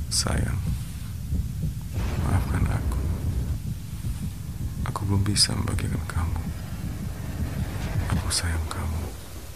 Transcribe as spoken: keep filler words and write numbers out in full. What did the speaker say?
Sayang, maafkan aku. Aku belum bisa membagikan kamu. Aku sayang kamu.